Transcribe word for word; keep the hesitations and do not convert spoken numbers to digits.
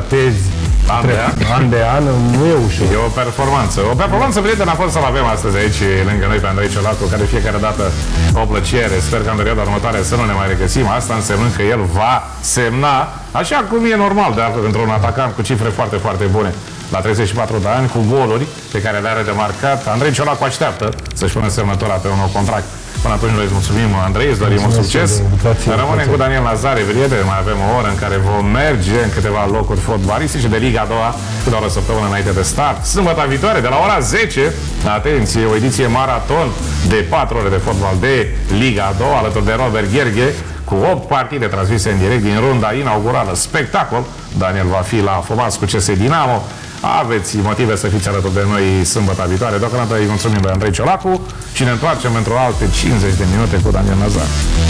ratezi An de an? an de an, nu e ușor. E o performanță. O performanță, prieten, a fost să-l avem astăzi aici lângă noi pe Andrei Ciolacu, care de fiecare dată o plăcere. Sper că în perioada următoare să nu ne mai regăsim. Asta însemnând că el va semna, așa cum e normal de altfel, într-un atacant cu cifre foarte, foarte bune. La treizeci și patru de ani, cu goluri pe care le are de marcat, Andrei Ciolacu așteaptă să-și pună semnătura pe un nou contract. Până atunci noi îți mulțumim, Andrei, îți dorim mult succes. Rămânem cu Daniel Nazare, prieteni, mai avem o oră în care vom merge în câteva locuri fotbalistice de Liga a doua, cu doar o săptămână înainte de start. Sâmbătă viitoare, de la ora zece, atenție, o ediție maraton de patru ore de fotbal de Liga a doua, alături de Robert Gherghe, cu opt partide transmise în direct din runda inaugurală. Spectacol! Daniel va fi la Fomas cu C S Dinamo. Aveți motive să fiți alături de noi sâmbătă viitoare. Deocamdată îi mulțumim lui Andrei Ciolacu și ne întoarcem într-o alte cincizeci de minute cu Daniel Nazar.